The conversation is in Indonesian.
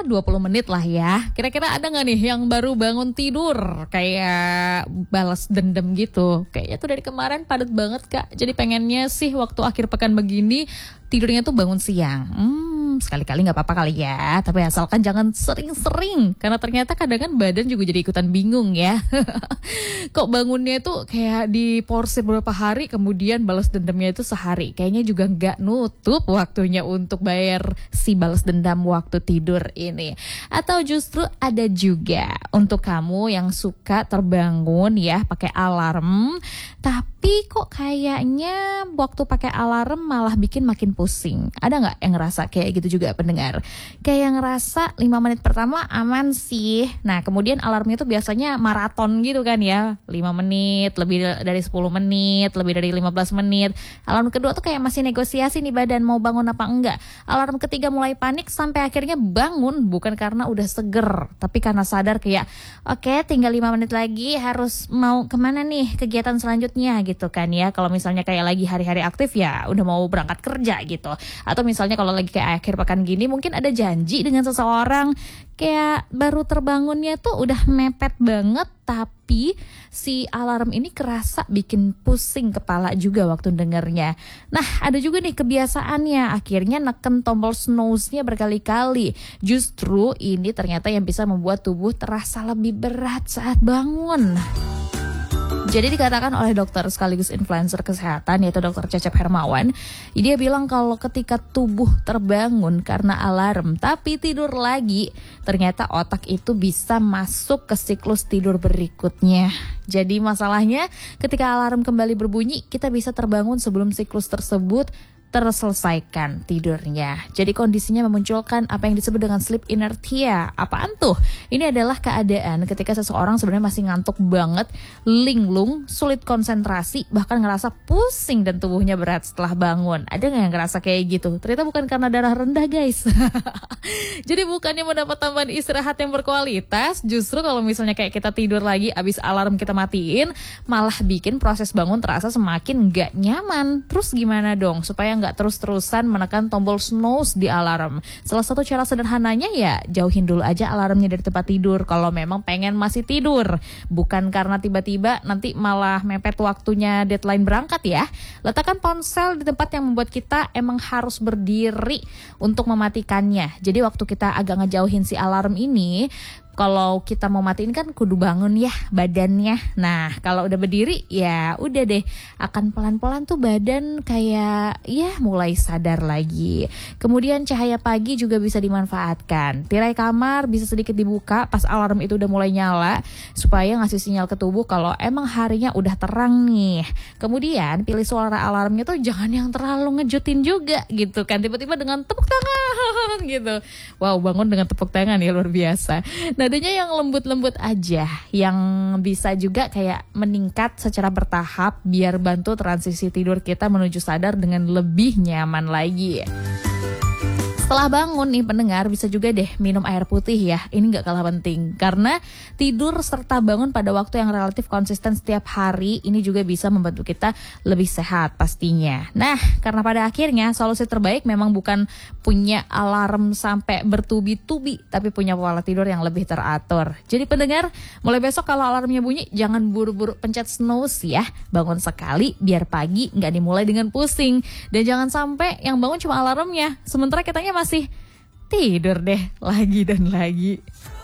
20 menit lah ya. Kira-kira ada gak nih yang baru bangun tidur kayak balas dendam gitu? Kayaknya tuh dari kemarin padat banget Kak. Jadi pengennya sih waktu akhir pekan begini tidurnya tuh bangun siang. Sekali-kali gak apa-apa kali ya. Tapi asalkan jangan sering-sering. Karena ternyata kadang kan badan juga jadi ikutan bingung ya. Kok bangunnya tuh kayak di porsi beberapa hari, kemudian balas dendamnya itu sehari. Kayaknya juga gak nutup waktunya untuk bayar si balas dendam waktu tidur ini. Atau justru ada juga untuk kamu yang suka terbangun ya pakai alarm, tapi kok kayaknya waktu pakai alarm malah bikin makin pusing. Ada gak yang ngerasa kayak gitu juga pendengar? Kayak ngerasa 5 menit pertama aman sih. Nah kemudian alarmnya tuh biasanya maraton gitu kan ya. 5 menit, lebih dari 10 menit, lebih dari 15 menit. Alarm kedua tuh kayak masih negosiasi nih badan mau bangun apa enggak. Alarm ketiga mulai panik sampai akhirnya bangun bukan karena udah seger, tapi karena sadar kayak oke, tinggal 5 menit lagi harus mau kemana nih kegiatan selanjutnya gitu kan ya. Kalau misalnya kayak lagi hari-hari aktif ya udah mau berangkat kerja gitu. Atau misalnya kalau lagi kayak akhir pekan gini mungkin ada janji dengan seseorang, kayak baru terbangunnya tuh udah mepet banget, tapi si alarm ini kerasa bikin pusing kepala juga waktu dengernya. Nah ada juga nih kebiasaannya, akhirnya neken tombol snooze-nya berkali-kali. Justru ini ternyata yang bisa membuat tubuh terasa lebih berat saat bangun. Jadi dikatakan oleh dokter sekaligus influencer kesehatan yaitu Dr. Cecep Hermawan, dia bilang kalau ketika tubuh terbangun karena alarm tapi tidur lagi, ternyata otak itu bisa masuk ke siklus tidur berikutnya. Jadi masalahnya ketika alarm kembali berbunyi, kita bisa terbangun sebelum siklus tersebut terselesaikan tidurnya. Jadi kondisinya memunculkan apa yang disebut dengan sleep inertia. Apaan tuh? Ini adalah keadaan ketika seseorang sebenarnya masih ngantuk banget, linglung, sulit konsentrasi, bahkan ngerasa pusing dan tubuhnya berat setelah bangun. Ada nggak yang ngerasa kayak gitu? Ternyata bukan karena darah rendah guys. Jadi bukannya mendapat tambahan istirahat yang berkualitas, justru kalau misalnya kayak kita tidur lagi abis alarm kita matiin, malah bikin proses bangun terasa semakin nggak nyaman. Terus gimana dong supaya nggak terus-terusan menekan tombol snooze di alarm? Salah satu cara sederhananya ya jauhin dulu aja alarmnya dari tempat tidur kalau memang pengen masih tidur, bukan karena tiba-tiba nanti malah mepet waktunya deadline berangkat ya. Letakkan ponsel di tempat yang membuat kita emang harus berdiri untuk mematikannya. Jadi waktu kita agak ngejauhin si alarm ini, kalau kita mau matiin kan kudu bangun ya badannya. Nah kalau udah berdiri ya udah deh, akan pelan-pelan tuh badan kayak ya mulai sadar lagi. Kemudian cahaya pagi juga bisa dimanfaatkan. Tirai kamar bisa sedikit dibuka pas alarm itu udah mulai nyala, supaya ngasih sinyal ke tubuh kalau emang harinya udah terang nih. Kemudian pilih suara alarmnya tuh jangan yang terlalu ngejutin juga gitu kan, tiba-tiba dengan tepuk tangan gitu. Wow, bangun dengan tepuk tangan ya, luar biasa. Nadanya yang lembut-lembut aja, yang bisa juga kayak meningkat secara bertahap biar bantu transisi tidur kita menuju sadar dengan lebih nyaman lagi. Setelah bangun nih pendengar, bisa juga deh minum air putih ya. Ini gak kalah penting karena tidur serta bangun pada waktu yang relatif konsisten setiap hari ini juga bisa membantu kita lebih sehat pastinya. Nah karena pada akhirnya solusi terbaik memang bukan punya alarm sampai bertubi-tubi, tapi punya pola tidur yang lebih teratur. Jadi pendengar, mulai besok kalau alarmnya bunyi jangan buru-buru pencet snooze ya. Bangun sekali biar pagi gak dimulai dengan pusing. Dan jangan sampai yang bangun cuma alarmnya, sementara kitanya masih tidur deh lagi dan lagi.